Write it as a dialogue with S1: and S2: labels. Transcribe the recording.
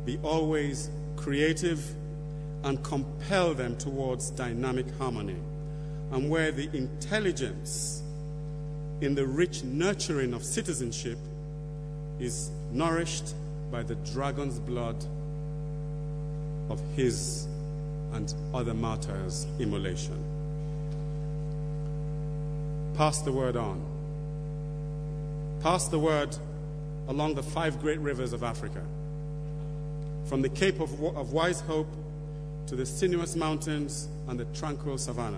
S1: be always creative and compel them towards dynamic harmony, and where the intelligence in the rich nurturing of citizenship is nourished by the dragon's blood of his and other martyrs' immolation. Pass the word on. Pass the word along the 5 great rivers of Africa, from the Cape of Wise Hope to the sinuous mountains and the tranquil savannah.